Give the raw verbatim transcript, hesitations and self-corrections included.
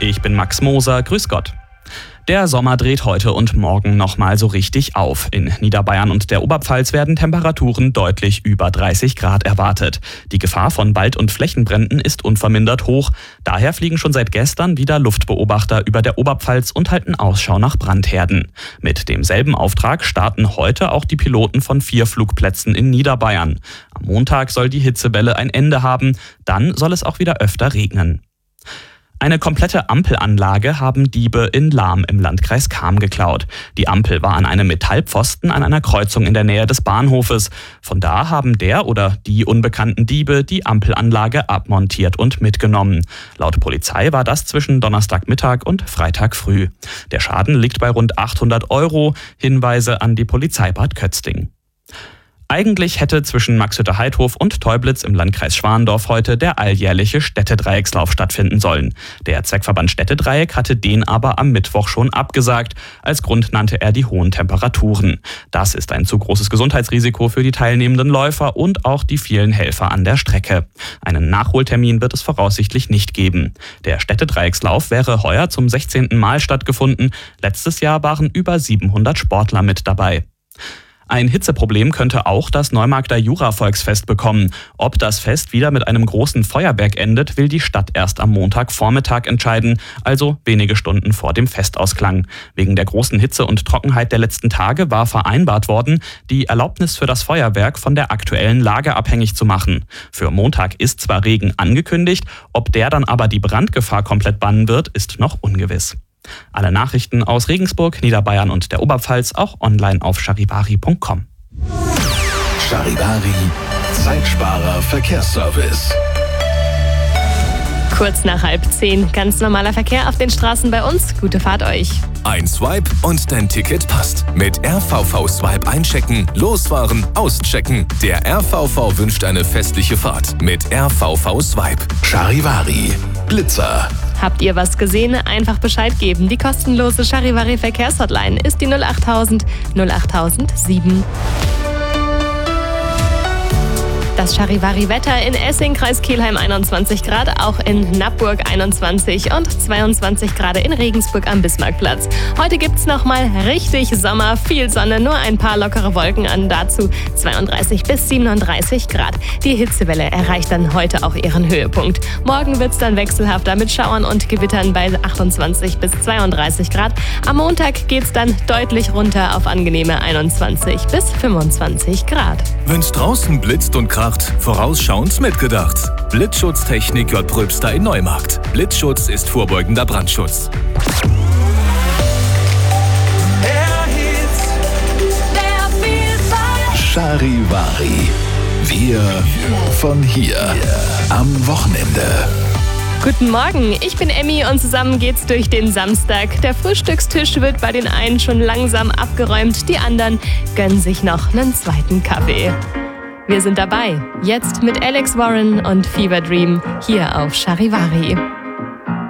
Ich bin Max Moser, grüß Gott. Der Sommer dreht heute und morgen nochmal so richtig auf. In Niederbayern und der Oberpfalz werden Temperaturen deutlich über dreißig Grad erwartet. Die Gefahr von Wald- und Flächenbränden ist unvermindert hoch. Daher fliegen schon seit gestern wieder Luftbeobachter über der Oberpfalz und halten Ausschau nach Brandherden. Mit demselben Auftrag starten heute auch die Piloten von vier Flugplätzen in Niederbayern. Am Montag soll die Hitzewelle ein Ende haben, dann soll es auch wieder öfter regnen. Eine komplette Ampelanlage haben Diebe in Lahm im Landkreis Cham geklaut. Die Ampel war an einem Metallpfosten an einer Kreuzung in der Nähe des Bahnhofes. Von da haben der oder die unbekannten Diebe die Ampelanlage abmontiert und mitgenommen. Laut Polizei war das zwischen Donnerstagmittag und Freitag früh. Der Schaden liegt bei rund achthundert Euro. Hinweise an die Polizei Bad Kötzting. Eigentlich hätte zwischen Maxhütte-Heidhof und Teublitz im Landkreis Schwandorf heute der alljährliche Städtedreieckslauf stattfinden sollen. Der Zweckverband Städtedreieck hatte den aber am Mittwoch schon abgesagt. Als Grund nannte er die hohen Temperaturen. Das ist ein zu großes Gesundheitsrisiko für die teilnehmenden Läufer und auch die vielen Helfer an der Strecke. Einen Nachholtermin wird es voraussichtlich nicht geben. Der Städtedreieckslauf wäre heuer zum sechzehnten Mal stattgefunden. Letztes Jahr waren über siebenhundert Sportler mit dabei. Ein Hitzeproblem könnte auch das Neumarkter Jura-Volksfest bekommen. Ob das Fest wieder mit einem großen Feuerwerk endet, will die Stadt erst am Montagvormittag entscheiden, also wenige Stunden vor dem Festausklang. Wegen der großen Hitze und Trockenheit der letzten Tage war vereinbart worden, die Erlaubnis für das Feuerwerk von der aktuellen Lage abhängig zu machen. Für Montag ist zwar Regen angekündigt, ob der dann aber die Brandgefahr komplett bannen wird, ist noch ungewiss. Alle Nachrichten aus Regensburg, Niederbayern und der Oberpfalz auch online auf charivari punkt com. Charivari, Zeitsparer Verkehrsservice. Kurz nach halb zehn, ganz normaler Verkehr auf den Straßen bei uns. Gute Fahrt euch. Ein Swipe und dein Ticket passt. Mit R V V-Swipe einchecken, losfahren, auschecken. Der R V V wünscht eine festliche Fahrt mit R V V-Swipe. Charivari, Blitzer. Habt ihr was gesehen? Einfach Bescheid geben. Die kostenlose Charivari Verkehrshotline ist die null achttausend null achttausend sieben. Das Charivari-Wetter in Essing, Kreis Kelheim einundzwanzig Grad, auch in Nappburg einundzwanzig und zweiundzwanzig Grad in Regensburg am Bismarckplatz. Heute gibt's noch mal richtig Sommer, viel Sonne, nur ein paar lockere Wolken an, dazu zweiunddreißig bis siebenunddreißig Grad. Die Hitzewelle erreicht dann heute auch ihren Höhepunkt. Morgen wird's dann wechselhafter mit Schauern und Gewittern bei achtundzwanzig bis zweiunddreißig Grad. Am Montag geht's dann deutlich runter auf angenehme einundzwanzig bis fünfundzwanzig Grad. Wenn's draußen blitzt und kracht, vorausschauend mitgedacht. Blitzschutztechnik J. Pröbster in Neumarkt. Blitzschutz ist vorbeugender Brandschutz. Charivari. Wir von hier. Am Wochenende. Guten Morgen, ich bin Emmy und zusammen geht's durch den Samstag. Der Frühstückstisch wird bei den einen schon langsam abgeräumt, die anderen gönnen sich noch einen zweiten Kaffee. Wir sind dabei, jetzt mit Alex Warren und Fever Dream hier auf Charivari.